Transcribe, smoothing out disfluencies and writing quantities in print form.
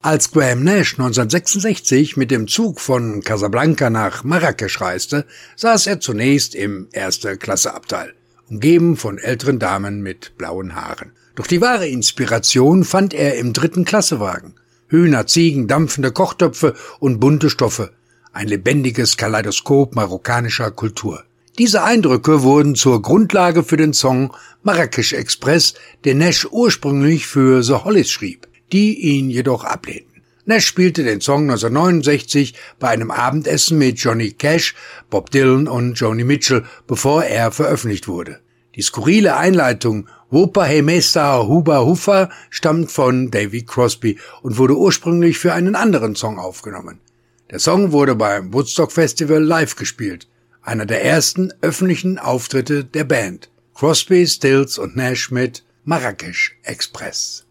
Als Graham Nash 1966 mit dem Zug von Casablanca nach Marrakesch reiste, saß er zunächst im Erste-Klasse-Abteil, umgeben von älteren Damen mit blauen Haaren. Doch die wahre Inspiration fand er im 3. Klassewagen. Hühner, Ziegen, dampfende Kochtöpfe und bunte Stoffe. Ein lebendiges Kaleidoskop marokkanischer Kultur. Diese Eindrücke wurden zur Grundlage für den Song Marrakesch Express, den Nash ursprünglich für The Hollies schrieb, die ihn jedoch ablehnten. Nash spielte den Song 1969 bei einem Abendessen mit Johnny Cash, Bob Dylan und Joni Mitchell, bevor er veröffentlicht wurde. Die skurrile Einleitung Wopa Hemesta Huba Hufa stammt von Davy Crosby und wurde ursprünglich für einen anderen Song aufgenommen. Der Song wurde beim Woodstock Festival live gespielt, einer der ersten öffentlichen Auftritte der Band. Crosby, Stills und Nash mit Marrakesch Express.